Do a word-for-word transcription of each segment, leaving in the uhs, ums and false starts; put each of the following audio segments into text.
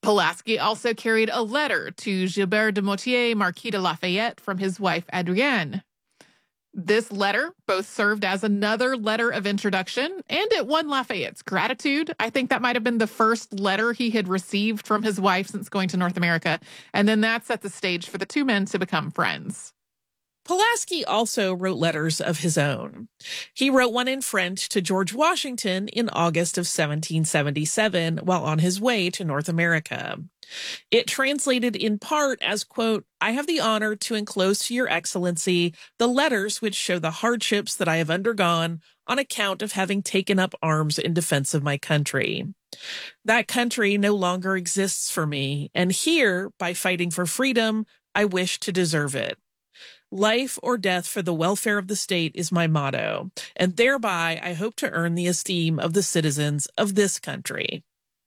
Pulaski also carried a letter to Gilbert de Motier, Marquis de Lafayette, from his wife Adrienne. This letter both served as another letter of introduction, and it won Lafayette's gratitude. I think that might have been the first letter he had received from his wife since going to North America, and then that set the stage for the two men to become friends. Pulaski also wrote letters of his own. He wrote one in French to George Washington in August of seventeen seventy-seven while on his way to North America. It translated in part as, quote, "I have the honor to enclose to your excellency the letters which show the hardships that I have undergone on account of having taken up arms in defense of my country. That country no longer exists for me, and here, by fighting for freedom, I wish to deserve it. Life or death for the welfare of the state is my motto, and thereby I hope to earn the esteem of the citizens of this country."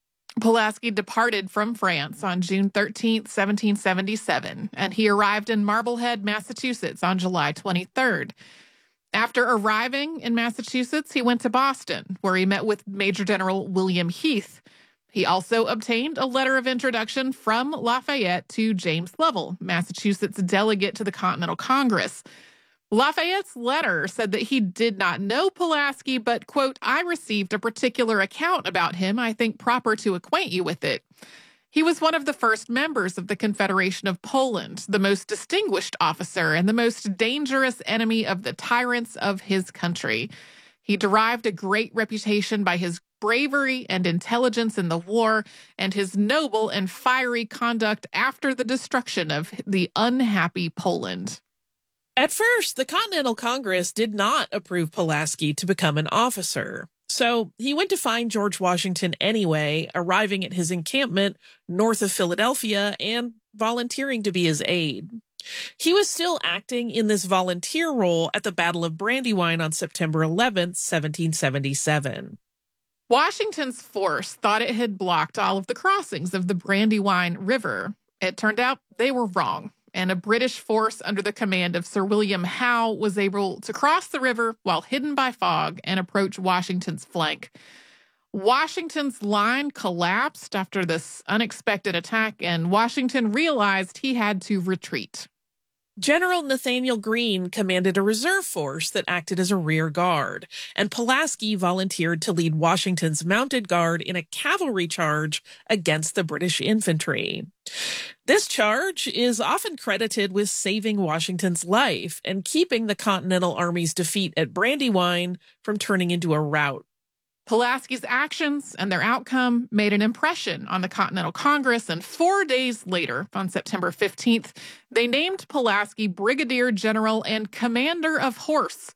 Pulaski departed from France on June thirteenth, seventeen seventy-seven, and he arrived in Marblehead, Massachusetts on July twenty-third. After arriving in Massachusetts, he went to Boston, where he met with Major General William Heath. He also obtained a letter of introduction from Lafayette to James Lovell, Massachusetts delegate to the Continental Congress. Lafayette's letter said that he did not know Pulaski, but, quote, "I received a particular account about him I think proper to acquaint you with it. He was one of the first members of the Confederation of Poland, the most distinguished officer and the most dangerous enemy of the tyrants of his country. He derived a great reputation by his bravery and intelligence in the war, and his noble and fiery conduct after the destruction of the unhappy Poland." At first, the Continental Congress did not approve Pulaski to become an officer. So he went to find George Washington anyway, arriving at his encampment north of Philadelphia and volunteering to be his aide. He was still acting in this volunteer role at the Battle of Brandywine on September eleventh, seventeen seventy-seven. Washington's force thought it had blocked all of the crossings of the Brandywine River. It turned out they were wrong, and a British force under the command of Sir William Howe was able to cross the river while hidden by fog and approach Washington's flank. Washington's line collapsed after this unexpected attack, and Washington realized he had to retreat. General Nathanael Greene commanded a reserve force that acted as a rear guard, and Pulaski volunteered to lead Washington's mounted guard in a cavalry charge against the British infantry. This charge is often credited with saving Washington's life and keeping the Continental Army's defeat at Brandywine from turning into a rout. Pulaski's actions and their outcome made an impression on the Continental Congress, and four days later, on September fifteenth, they named Pulaski Brigadier General and Commander of Horse.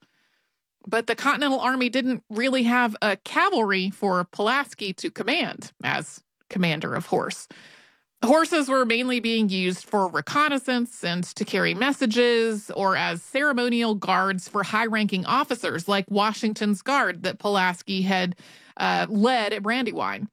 But the Continental Army didn't really have a cavalry for Pulaski to command as Commander of Horse. Horses were mainly being used for reconnaissance and to carry messages, or as ceremonial guards for high-ranking officers like Washington's Guard that Pulaski had uh, led at Brandywine.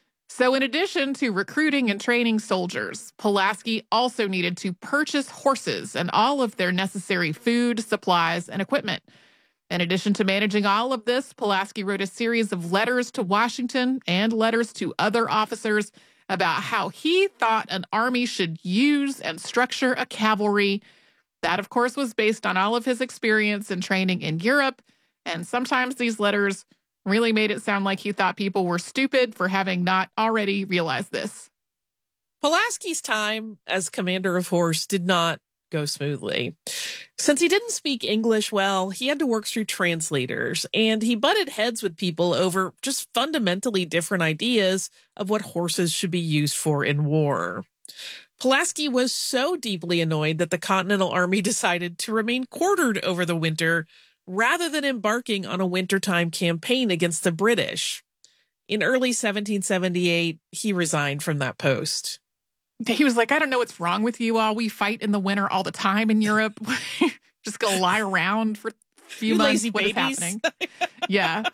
So in addition to recruiting and training soldiers, Pulaski also needed to purchase horses and all of their necessary food, supplies, and equipment. In addition to managing all of this, Pulaski wrote a series of letters to Washington and letters to other officers about how he thought an army should use and structure a cavalry. That, of course, was based on all of his experience and training in Europe, and sometimes these letters really made it sound like he thought people were stupid for having not already realized this. Pulaski's time as commander of horse did not go smoothly. Since he didn't speak English well, he had to work through translators, and he butted heads with people over just fundamentally different ideas of what horses should be used for in war. Pulaski was so deeply annoyed that the Continental Army decided to remain quartered over the winter rather than embarking on a wintertime campaign against the British. In early seventeen seventy-eight, he resigned from that post. He was like, I don't know what's wrong with you all. We fight in the winter all the time in Europe. Just go lie around for a few you months. Lazy what babies. is happening? Yeah.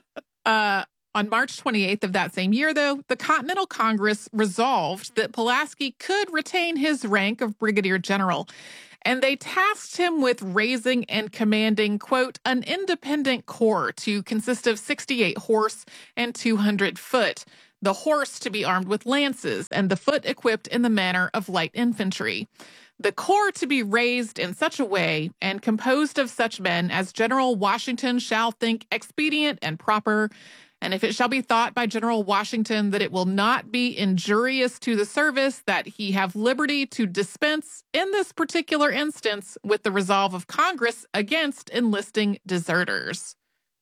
Uh, on March twenty-eighth of that same year, though, the Continental Congress resolved that Pulaski could retain his rank of brigadier general, and they tasked him with raising and commanding, quote, an independent corps to consist of sixty-eight horse and two hundred foot. the horse to be armed with lances, and the foot equipped in the manner of light infantry. The corps to be raised in such a way and composed of such men as General Washington shall think expedient and proper, and if it shall be thought by General Washington that it will not be injurious to the service, that he have liberty to dispense, in this particular instance, with the resolve of Congress against enlisting deserters.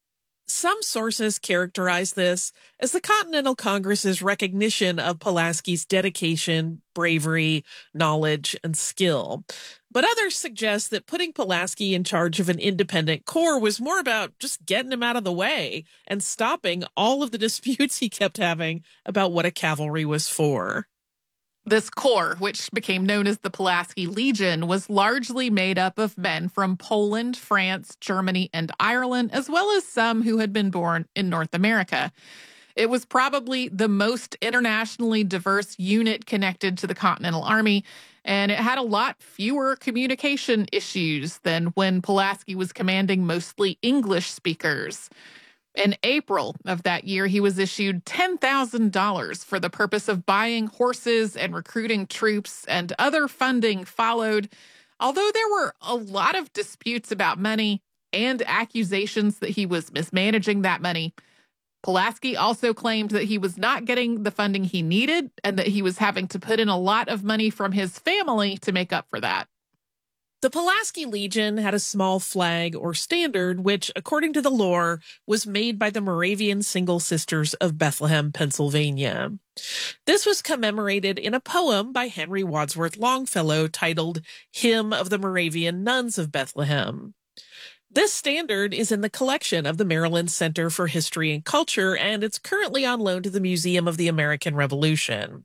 Some sources characterize this as the Continental Congress's recognition of Pulaski's dedication, bravery, knowledge, and skill. But others suggest that putting Pulaski in charge of an independent corps was more about just getting him out of the way and stopping all of the disputes he kept having about what a cavalry was for. This corps, which became known as the Pulaski Legion, was largely made up of men from Poland, France, Germany, and Ireland, as well as some who had been born in North America. It was probably the most internationally diverse unit connected to the Continental Army, and it had a lot fewer communication issues than when Pulaski was commanding mostly English speakers. In April of that year, he was issued ten thousand dollars for the purpose of buying horses and recruiting troops, and other funding followed. Although there were a lot of disputes about money and accusations that he was mismanaging that money, Pulaski also claimed that he was not getting the funding he needed and that he was having to put in a lot of money from his family to make up for that. The Pulaski Legion had a small flag or standard, which, according to the lore, was made by the Moravian Single Sisters of Bethlehem, Pennsylvania. This was commemorated in a poem by Henry Wadsworth Longfellow titled Hymn of the Moravian Nuns of Bethlehem. This standard is in the collection of the Maryland Center for History and Culture, and it's currently on loan to the Museum of the American Revolution.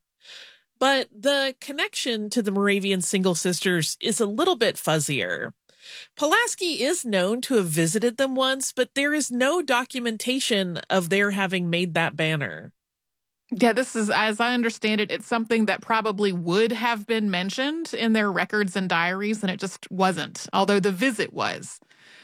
But the connection to the Moravian Single Sisters is a little bit fuzzier. Pulaski is known to have visited them once, but there is no documentation of their having made that banner. Yeah, this is, as I understand it, it's something that probably would have been mentioned in their records and diaries, and it just wasn't, although the visit was.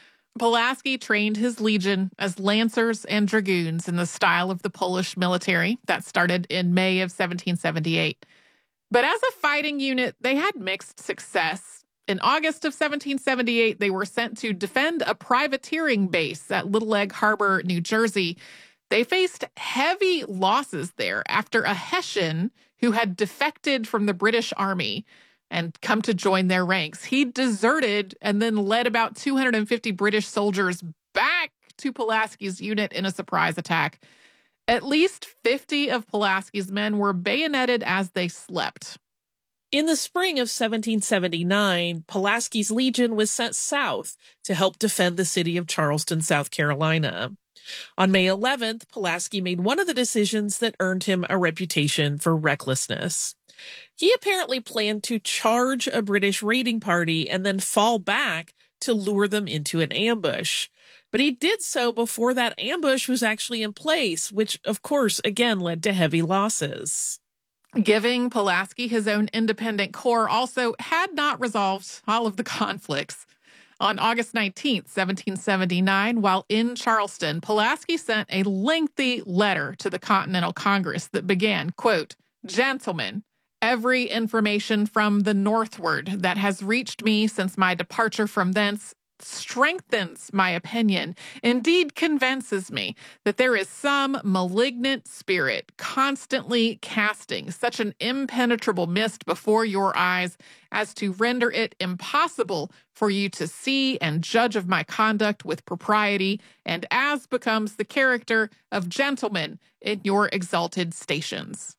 Pulaski trained his legion as lancers and dragoons in the style of the Polish military. That started in May of seventeen seventy-eight. But as a fighting unit, they had mixed success. In August of seventeen seventy-eight, they were sent to defend a privateering base at Little Egg Harbor, New Jersey. They faced heavy losses there after a Hessian who had defected from the British Army and come to join their ranks. He deserted and then led about two hundred fifty British soldiers back to Pulaski's unit in a surprise attack. At least fifty of Pulaski's men were bayoneted as they slept. In the spring of seventeen seventy-nine, Pulaski's Legion was sent south to help defend the city of Charleston, South Carolina. On May eleventh, Pulaski made one of the decisions that earned him a reputation for recklessness. He apparently planned to charge a British raiding party and then fall back to lure them into an ambush. But he did so before that ambush was actually in place, which, of course, again led to heavy losses. Giving Pulaski his own independent corps also had not resolved all of the conflicts. On August nineteenth, seventeen seventy-nine, while in Charleston, Pulaski sent a lengthy letter to the Continental Congress that began, quote, "Gentlemen, every information from the northward that has reached me since my departure from thence strengthens my opinion, indeed convinces me that there is some malignant spirit constantly casting such an impenetrable mist before your eyes as to render it impossible for you to see and judge of my conduct with propriety and as becomes the character of gentlemen in your exalted stations."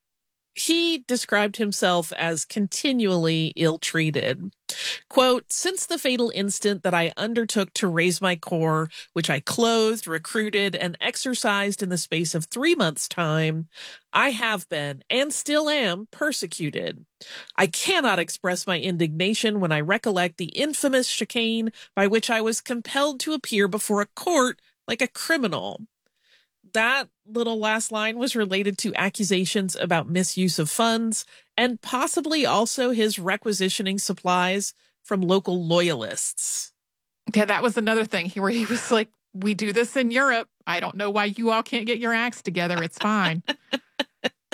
He described himself as continually ill-treated. Quote, "Since the fatal instant that I undertook to raise my corps, which I clothed, recruited, and exercised in the space of three months' time, I have been, and still am, persecuted. I cannot express my indignation when I recollect the infamous chicane by which I was compelled to appear before a court like a criminal." That little last line was related to accusations about misuse of funds and possibly also his requisitioning supplies from local loyalists. Yeah, that was another thing where he was like, "We do this in Europe. I don't know why you all can't get your acts together. It's fine."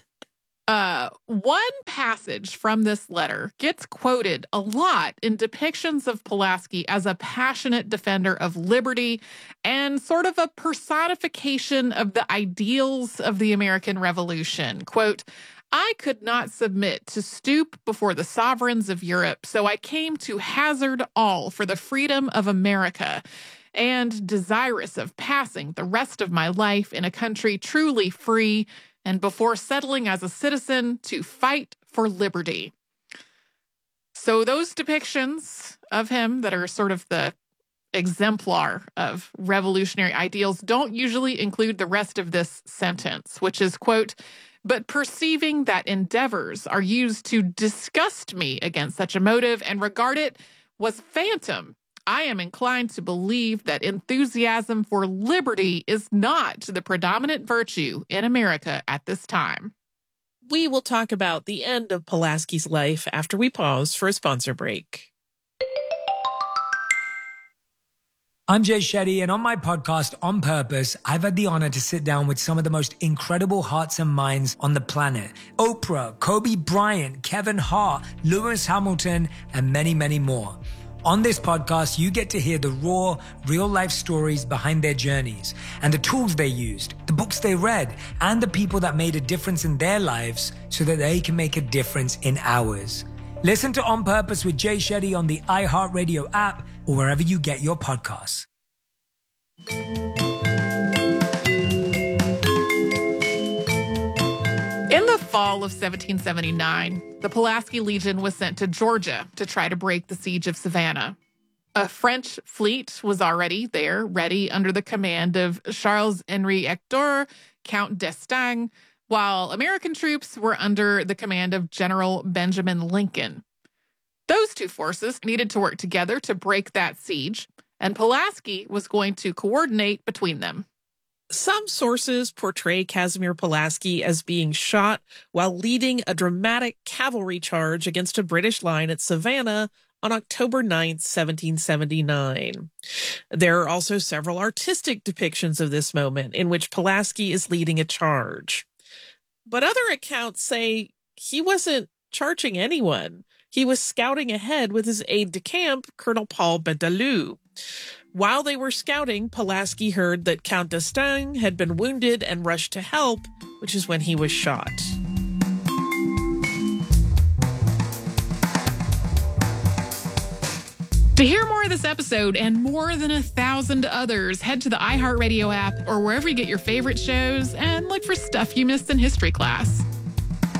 Uh, one passage from this letter gets quoted a lot in depictions of Pulaski as a passionate defender of liberty and sort of a personification of the ideals of the American Revolution. Quote, I could not submit to stoop before the sovereigns of Europe, so I came to hazard all for the freedom of America, and desirous of passing the rest of my life in a country truly free, and before settling as a citizen, to fight for liberty. So those depictions of him that are sort of the exemplar of revolutionary ideals don't usually include the rest of this sentence, which is, quote, but perceiving that endeavors are used to disgust me against such a motive and regard it was phantom, I am inclined to believe that enthusiasm for liberty is not the predominant virtue in America at this time. We will talk about the end of Pulaski's life after we pause for a sponsor break. I'm Jay Shetty, and on my podcast, On Purpose, I've had the honor to sit down with some of the most incredible hearts and minds on the planet. Oprah, Kobe Bryant, Kevin Hart, Lewis Hamilton, and many, many more. On this podcast, you get to hear the raw, real-life stories behind their journeys and the tools they used, the books they read, and the people that made a difference in their lives so that they can make a difference in ours. Listen to On Purpose with Jay Shetty on the iHeartRadio app or wherever you get your podcasts. In the fall of seventeen seventy-nine, the Pulaski Legion was sent to Georgia to try to break the siege of Savannah. A French fleet was already there, ready under the command of Charles-Henri Hector, Count d'Estaing, while American troops were under the command of General Benjamin Lincoln. Those two forces needed to work together to break that siege, and Pulaski was going to coordinate between them. Some sources portray Casimir Pulaski as being shot while leading a dramatic cavalry charge against a British line at Savannah on October ninth, seventeen seventy-nine. There are also several artistic depictions of this moment in which Pulaski is leading a charge. But other accounts say he wasn't charging anyone. He was scouting ahead with his aide-de-camp, Colonel Paul Bentalou. While they were scouting, Pulaski heard that Count d'Estaing had been wounded and rushed to help, which is when he was shot. To hear more of this episode and more than a thousand others, head to the iHeartRadio app or wherever you get your favorite shows and look for Stuff You Missed in History Class.